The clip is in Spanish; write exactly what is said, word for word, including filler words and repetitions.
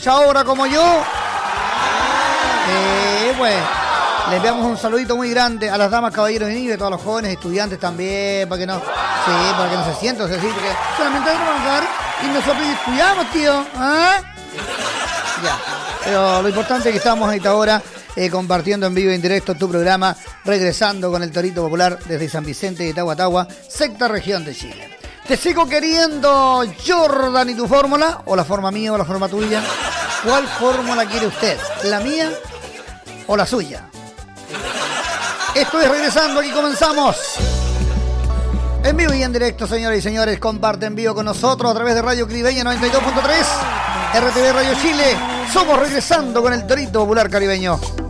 escucha ahora como yo. Eh, pues, les enviamos un saludito muy grande a las damas, caballeros y niños, a todos los jóvenes, estudiantes también, para que no, sí, para que no se sientan, así, porque solamente hay que trabajar y nosotros estudiamos, tío. ¿Ah? Ya, pero lo importante es que estamos a esta hora eh, compartiendo en vivo e en directo tu programa, regresando con el Torito Popular desde San Vicente de Tahuatahua, sexta región de Chile. Te sigo queriendo, Jordan, ¿y tu fórmula? ¿O la forma mía o la forma tuya? ¿Cuál fórmula quiere usted? ¿La mía o la suya? Esto es Regresando, aquí comenzamos. En vivo y en directo, señoras y señores, comparte en vivo con nosotros a través de Radio Caribeña noventa y dos punto tres, R T V Radio Chile. Somos Regresando con el Torito Popular Caribeño.